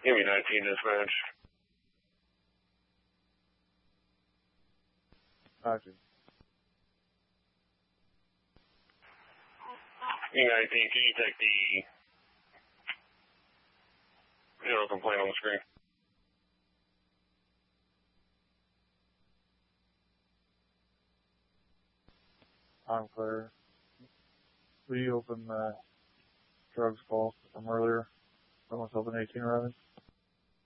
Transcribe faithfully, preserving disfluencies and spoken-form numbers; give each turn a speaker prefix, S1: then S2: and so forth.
S1: Give me nineteen dispatch.
S2: Gotcha.
S1: E nineteen, can you take the zero complaint on the screen?
S2: I'm clear. Will you open the drugs call from earlier? Someone's open eighteen eleven.